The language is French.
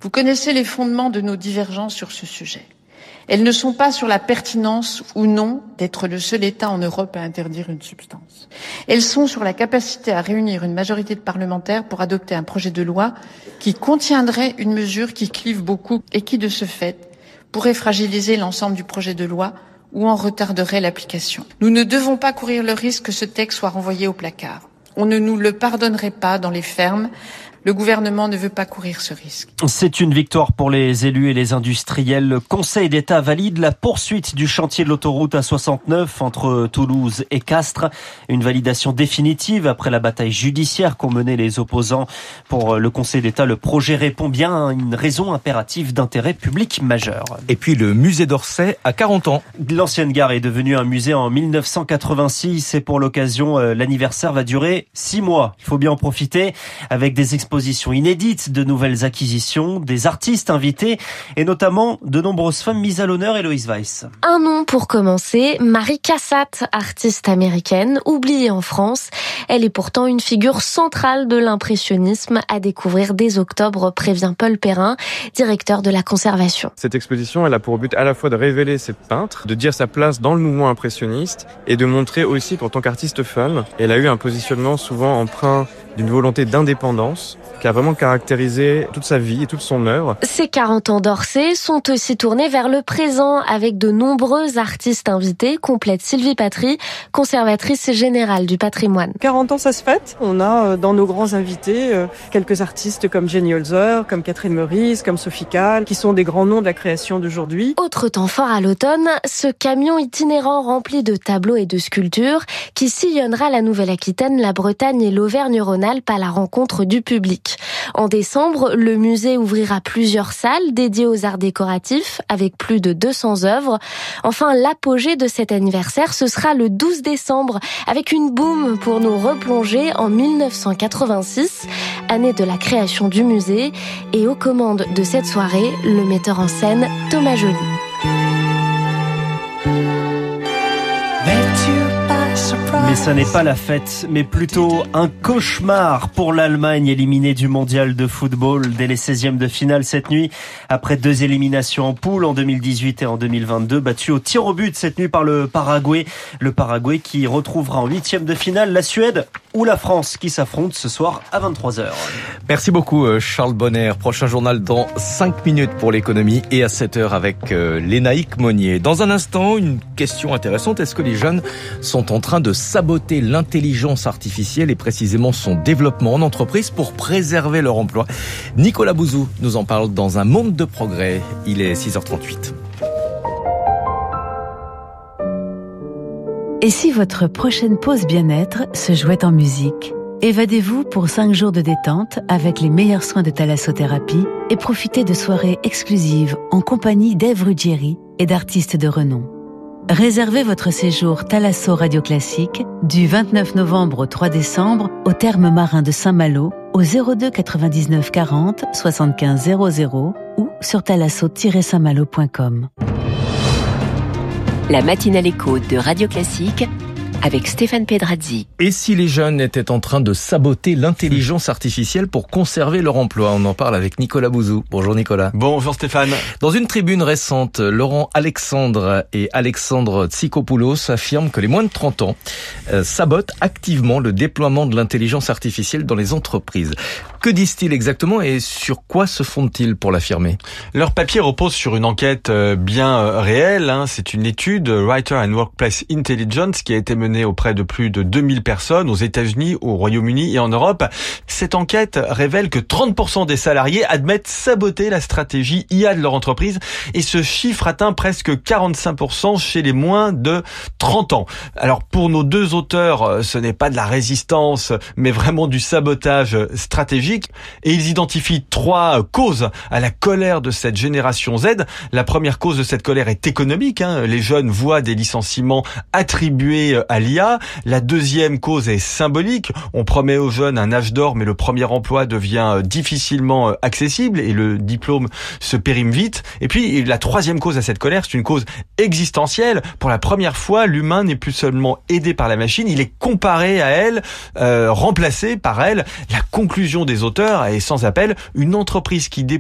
Vous connaissez les fondements de nos divergences sur ce sujet. Elles ne sont pas sur la pertinence ou non d'être le seul État en Europe à interdire une substance. Elles sont sur la capacité à réunir une majorité de parlementaires pour adopter un projet de loi qui contiendrait une mesure qui clive beaucoup et qui, de ce fait, pourrait fragiliser l'ensemble du projet de loi ou en retarderait l'application. Nous ne devons pas courir le risque que ce texte soit renvoyé au placard. On ne nous le pardonnerait pas dans les fermes. Le gouvernement ne veut pas courir ce risque. C'est une victoire pour les élus et les industriels. Le Conseil d'État valide la poursuite du chantier de l'autoroute A69 entre Toulouse et Castres. Une validation définitive après la bataille judiciaire qu'ont menée les opposants. Pour le Conseil d'État, le projet répond bien à une raison impérative d'intérêt public majeur. Et puis le musée d'Orsay a 40 ans. L'ancienne gare est devenue un musée en 1986 et pour l'occasion, l'anniversaire va durer 6 mois. Il faut bien en profiter avec des expositions inédites, de nouvelles acquisitions, des artistes invités et notamment de nombreuses femmes mises à l'honneur. Héloïse Weiss. Un nom pour commencer, Mary Cassatt, artiste américaine, oubliée en France. Elle est pourtant une figure centrale de l'impressionnisme à découvrir dès octobre, prévient Paul Perrin, directeur de la conservation. Cette exposition, elle a pour but à la fois de révéler ces peintres, de dire sa place dans le mouvement impressionniste et de montrer aussi qu'en tant qu'artiste femme, elle a eu un positionnement souvent empreint d'une volonté d'indépendance qui a vraiment caractérisé toute sa vie et toute son œuvre. Ces 40 ans d'Orsay sont aussi tournés vers le présent avec de nombreux artistes invités, complète Sylvie Patry, conservatrice générale du patrimoine. 40 ans, ça se fête. On a dans nos grands invités quelques artistes comme Jenny Holzer, comme Catherine Meurice, comme Sophie Calle, qui sont des grands noms de la création d'aujourd'hui. Autre temps fort à l'automne, ce camion itinérant rempli de tableaux et de sculptures qui sillonnera la Nouvelle-Aquitaine, la Bretagne et l'Auvergne-Rhône-Alpes à la rencontre du public. En décembre, le musée ouvrira plusieurs salles dédiées aux arts décoratifs avec plus de 200 œuvres. Enfin, l'apogée de cet anniversaire, ce sera le 12 décembre avec une boum pour nous replonger en 1986, année de la création du musée. Et aux commandes de cette soirée, le metteur en scène Thomas Joly. Mais ça n'est pas la fête, mais plutôt un cauchemar pour l'Allemagne éliminée du mondial de football dès les 16e de finale cette nuit. Après 2 éliminations en poule en 2018 et en 2022, battu au tir au but cette nuit par le Paraguay. Le Paraguay qui retrouvera en 8e de finale la Suède ou la France qui s'affrontent ce soir à 23h. Merci beaucoup Charles Bonner. Prochain journal dans 5 minutes pour l'économie et à 7h avec Lénaïque Monnier. Dans un instant, une question intéressante. Est-ce que les jeunes sont en train de saboter l'intelligence artificielle et précisément son développement en entreprise pour préserver leur emploi? Nicolas Bouzou nous en parle dans Un monde de progrès. Il est 6h38. Et si votre prochaine pause bien-être se jouait en musique? Évadez-vous pour 5 jours de détente avec les meilleurs soins de thalassothérapie et profitez de soirées exclusives en compagnie d'Ève Ruggieri et d'artistes de renom. Réservez votre séjour Thalasso Radio Classique du 29 novembre au 3 décembre au Thermes Marins de Saint-Malo au 02 99 40 75 00 ou sur thalasso-saintmalo.com. La matinale écho de Radio Classique avec Stéphane Pedrazzi. Et si les jeunes étaient en train de saboter l'intelligence artificielle pour conserver leur emploi? On en parle avec Nicolas Bouzou. Bonjour Nicolas. Bonjour Stéphane. Dans une tribune récente, Laurent Alexandre et Alexandre Tsikopoulos affirment que les moins de 30 ans sabotent activement le déploiement de l'intelligence artificielle dans les entreprises. Que disent-ils exactement et sur quoi se fondent-ils pour l'affirmer? Leur papier repose sur une enquête bien réelle. C'est une étude Writer and Workplace Intelligence qui a été menée auprès de plus de 2000 personnes aux États-Unis, au Royaume-Uni et en Europe. Cette enquête révèle que 30% des salariés admettent saboter la stratégie IA de leur entreprise et ce chiffre atteint presque 45% chez les moins de 30 ans. Alors pour nos deux auteurs, ce n'est pas de la résistance, mais vraiment du sabotage stratégique. Et ils identifient 3 causes à la colère de cette génération Z. La première cause de cette colère est économique. Les jeunes voient des licenciements attribués à l'IA. La deuxième cause est symbolique. On promet aux jeunes un âge d'or, mais le premier emploi devient difficilement accessible et le diplôme se périme vite. Et puis, la troisième cause à cette colère, c'est une cause existentielle. Pour la première fois, l'humain n'est plus seulement aidé par la machine, il est comparé à elle, remplacé par elle. La conclusion des auteurs est sans appel: une entreprise qui